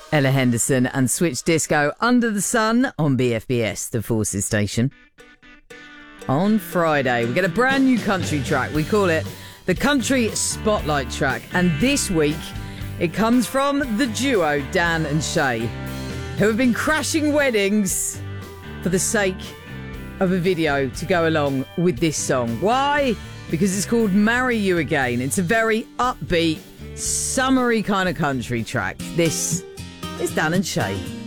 Ella Henderson and Switch Disco, Under the Sun on BFBS, the Forces station. On Friday, we get a brand new country track. We call it the Country Spotlight track. And this week, it comes from the duo Dan and Shay, who have been crashing weddings for the sake of a video to go along with this song. Why? Because it's called Marry You Again. It's a very upbeat, summery kind of country track. This is Dan and Shay.